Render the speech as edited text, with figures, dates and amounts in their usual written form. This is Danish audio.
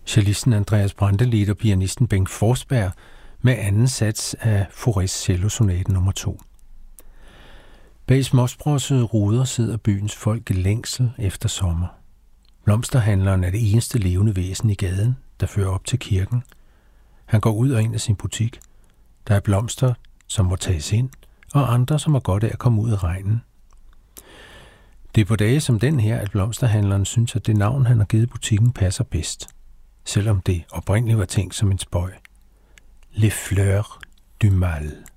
Cellisten Andreas Brantelid og pianisten Bengt Forsberg med anden sats af Faurés cellosonate nummer 2. Bag småsprossede ruder sidder byens folk i længsel efter sommer. Blomsterhandleren er det eneste levende væsen i gaden, der fører op til kirken. Han går ud og ind af sin butik. Der er blomster, som må tages ind, og andre, som har godt af at komme ud i regnen. Det er på dage som den her, at blomsterhandleren synes, at det navn, han har givet butikken, passer bedst. Selvom det oprindeligt var tænkt som en spøg. Les fleurs du mal.